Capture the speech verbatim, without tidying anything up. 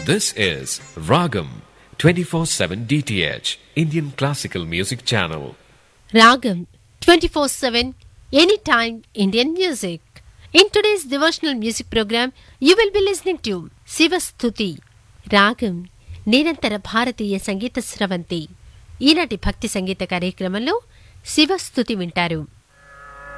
This is Ragam twenty-four seven D T H, Indian Classical Music Channel. Ragam twenty-four seven, anytime Indian music. In today's devotional music program, you will be listening to Sivastuti. Ragam నిరంతర భారతీయ సంగీత స్రవంతి. ఈనాటి భక్తి సంగీత కార్యక్రమంలో శివస్తుతి వింటారు.